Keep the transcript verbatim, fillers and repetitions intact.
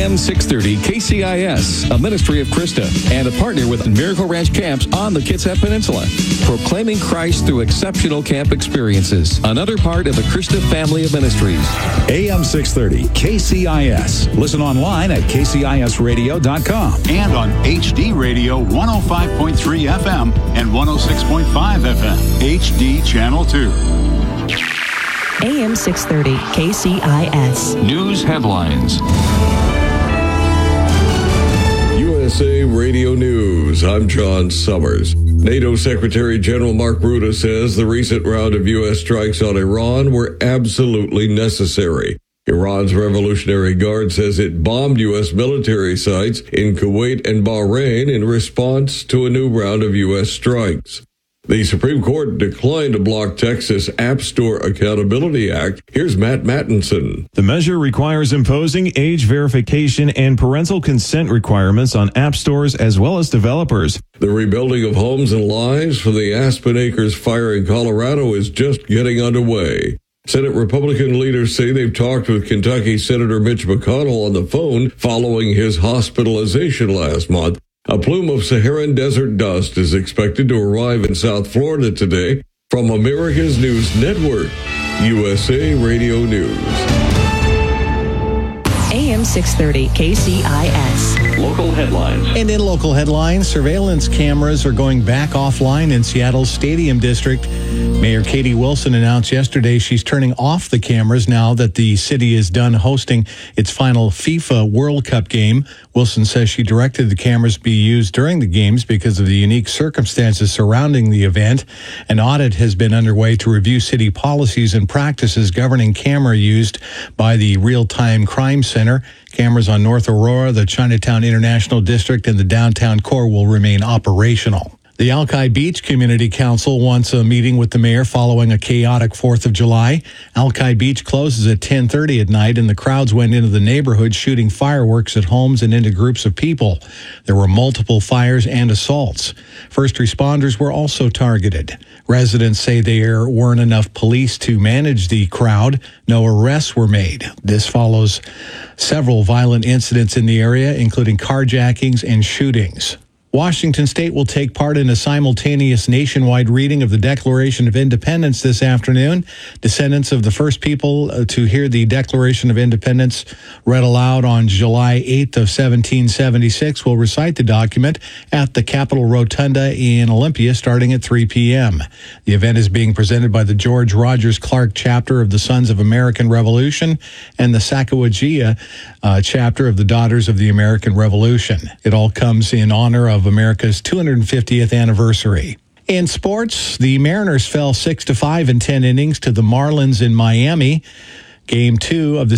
M six thirty K C I S, a ministry of Krista, and a partner with Miracle Ranch Camps on the Kitsap Peninsula. Proclaiming Christ through exceptional camp experiences. Another part of the Krista family of ministries. A M six thirty K C I S. Listen online at K C I S radio dot com. And on H D Radio one oh five point three F M and one oh six point five F M. H D Channel two. A M six thirty K C I S. News headlines. U S A Radio News. I'm John Summers. NATO Secretary General Mark Rutte says the recent round of U S strikes on Iran were absolutely necessary. Iran's Revolutionary Guard says it bombed U S military sites in Kuwait and Bahrain in response to a new round of U S strikes. The Supreme Court declined to block Texas App Store Accountability Act. Here's Matt Mattinson. The measure requires imposing age verification and parental consent requirements on app stores as well as developers. The rebuilding of homes and lives from the Aspen Acres fire in Colorado is just getting underway. Senate Republican leaders say they've talked with Kentucky Senator Mitch McConnell on the phone following his hospitalization last month. A plume of Saharan desert dust is expected to arrive in South Florida today. From America's News Network, U S A Radio News. A M six thirty K C I S. Local headlines. And in local headlines, surveillance cameras are going back offline in Seattle's Stadium District. Mayor Katie Wilson announced yesterday she's turning off the cameras now that the city is done hosting its final FIFA World Cup game. Wilson says she directed the cameras be used during the games because of the unique circumstances surrounding the event. An audit has been underway to review city policies and practices governing camera used by the Real-Time Crime Center. Cameras on North Aurora, the Chinatown International District, and the downtown core will remain operational. The Alki Beach Community Council wants a meeting with the mayor following a chaotic fourth of July. Alki Beach closes at ten thirty at night, and the crowds went into the neighborhood shooting fireworks at homes and into groups of people. There were multiple fires and assaults. First responders were also targeted. Residents say there weren't enough police to manage the crowd. No arrests were made. This follows several violent incidents in the area, including carjackings and shootings. Washington State will take part in a simultaneous nationwide reading of the Declaration of Independence this afternoon. Descendants of the first people to hear the Declaration of Independence read aloud on July eighth of seventeen seventy-six will recite the document at the Capitol Rotunda in Olympia starting at three p.m. The event is being presented by the George Rogers Clark chapter of the Sons of American Revolution and the Sacagawea uh, chapter of the Daughters of the American Revolution. It all comes in honor of America's two hundred fiftieth anniversary. In sports, the Mariners fell six to five in ten innings to the Marlins in Miami. Game two of the